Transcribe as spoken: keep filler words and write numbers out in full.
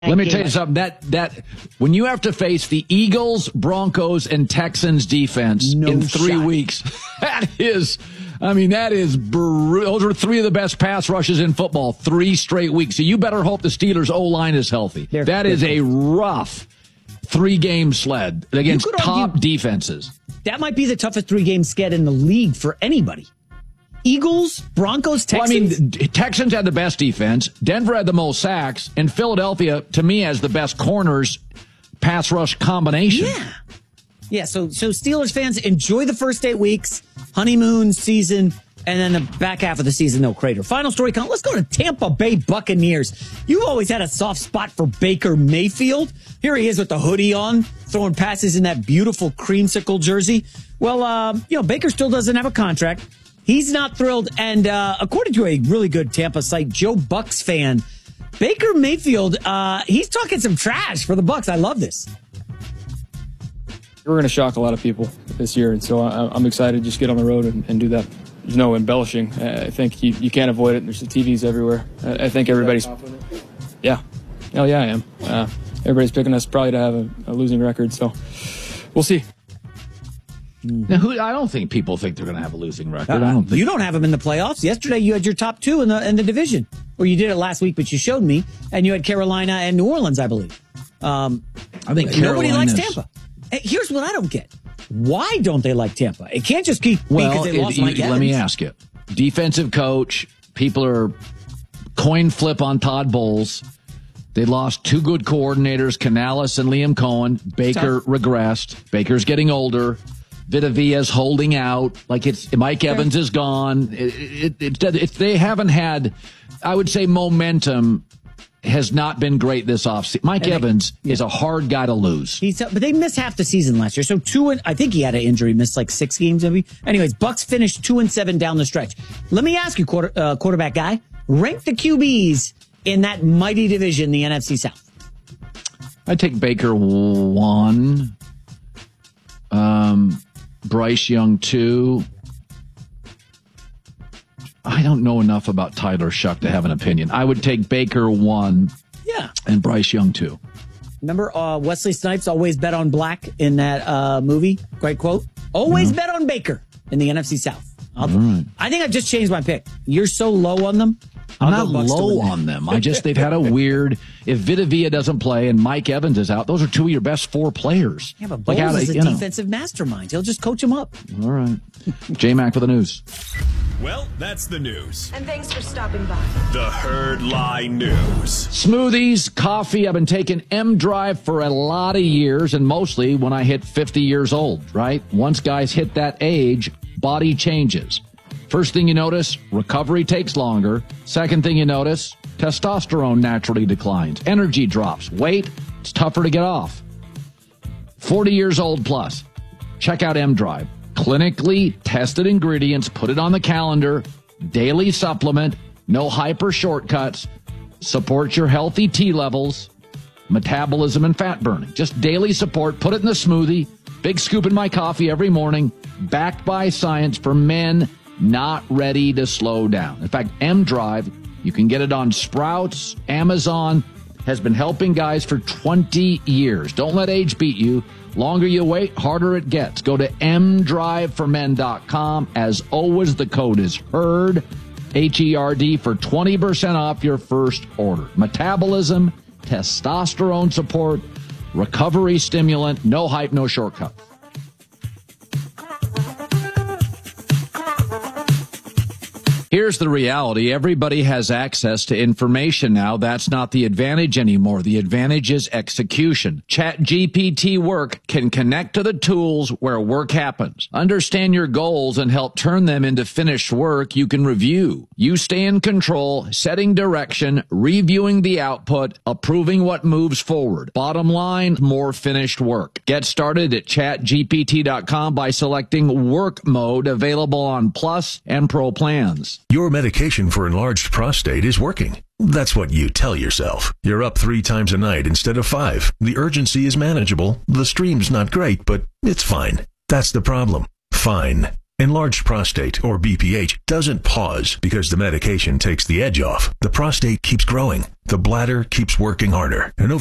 Let me tell you something. That that when you have to face the Eagles, Broncos, and Texans defense no in three shot. weeks, that is, I mean, that is brutal. Those are three of the best pass rushes in football, three straight weeks. So you better hope the Steelers' O-line is healthy. They're, that is a rough three-game sled against top argue, defenses. That might be the toughest three-game sked in the league for anybody. Eagles, Broncos, Texans. Well, I mean, Texans had the best defense. Denver had the most sacks. And Philadelphia, to me, has the best corners pass rush combination. Yeah. Yeah, so so Steelers fans, enjoy the first eight weeks, honeymoon season, and then the back half of the season, no crater. Final story, count. Let's go to Tampa Bay Buccaneers. You've always had a soft spot for Baker Mayfield. Here he is with the hoodie on, throwing passes in that beautiful creamsicle jersey. Well, uh, you know, Baker still doesn't have a contract. He's not thrilled. And uh, according to a really good Tampa site, Joe Bucks fan, Baker Mayfield, uh, he's talking some trash for the Bucks. I love this. We're going to shock a lot of people this year, and so I, I'm excited to just get on the road and, and do that. There's no embellishing. I think you, you can't avoid it. There's the T Vs everywhere. I, I think everybody's... Yeah. Oh, yeah, I am. Uh, everybody's picking us probably to have a, a losing record, so we'll see. Now, who, I don't think people think they're going to have a losing record. Uh, I don't think. You don't have them in the playoffs. Yesterday, you had your top two in the in the division. Or you did it last week, but you showed me. And you had Carolina and New Orleans, I believe. Um, I think nobody likes Tampa. Here's what I don't get. Why don't they like Tampa? It can't just keep well, because they it, lost you, Mike Evans. Let me ask you. Defensive coach, people are coin flip on Todd Bowles. They lost two good coordinators, Canales and Liam Cohen. Baker regressed. Baker's getting older. Vita Vea's holding out. Like it's Mike Evans is gone. It, it, it, it, they haven't had, I would say, momentum has not been great this offseason. Mike and Evans they, yeah. is a hard guy to lose. He's, but they missed half the season last year. So two and I think he had an injury, missed like six games maybe. Anyways, Bucks finished two and seven down the stretch. Let me ask you, quarter, uh, quarterback guy, rank the Q Bs in that mighty division, the N F C South. I'd take Baker one. Um, Bryce Young two. I don't know enough about Tyler Shuck to have an opinion. I would take Baker one. Yeah. And Bryce Young two. Remember uh, Wesley Snipes always bet on black in that uh, movie? Great quote. Always yeah. bet on Baker in the N F C South. I'll, right. I think I've just changed my pick. You're so low on them. I'm I'll not low on them. I just, they've had a weird, if Vita Vea doesn't play and Mike Evans is out, those are two of your best four players. Yeah, but Bowles like is a defensive know. mastermind. He'll just coach them up. All right. J-Mac for the news. Well, that's the news. And thanks for stopping by. The Herd Lie News. Smoothies, coffee. I've been taking M-Drive for a lot of years, and mostly when I hit fifty years old, right? Once guys hit that age, body changes. First thing you notice, recovery takes longer. Second thing you notice, testosterone naturally declines. Energy drops. Weight, it's tougher to get off. forty years old plus. Check out M-Drive. Clinically tested ingredients, put it on the calendar, daily supplement, no hyper shortcuts, supports your healthy T levels, metabolism, and fat burning. Just daily support, put it in the smoothie, big scoop in my coffee every morning, backed by science for men not ready to slow down. In fact, M-Drive, you can get it on Sprouts, Amazon, has been helping guys for twenty years. Don't let age beat you. Longer you wait, harder it gets. Go to m drive for men dot com. As always, the code is HERD, H E R D, for twenty percent off your first order. Metabolism, testosterone support, recovery stimulant, no hype, no shortcut. Here's the reality. Everybody has access to information now. That's not the advantage anymore. The advantage is execution. ChatGPT Work can connect to the tools where work happens. Understand your goals and help turn them into finished work you can review. You stay in control, setting direction, reviewing the output, approving what moves forward. Bottom line, more finished work. Get started at chat G P T dot com by selecting Work Mode, available on Plus and Pro plans. Your medication for enlarged prostate is working. That's what you tell yourself. You're up three times a night instead of five. The urgency is manageable. The stream's not great, but it's fine. That's the problem. Fine. Enlarged prostate, or B P H, doesn't pause because the medication takes the edge off. The prostate keeps growing. The bladder keeps working harder. And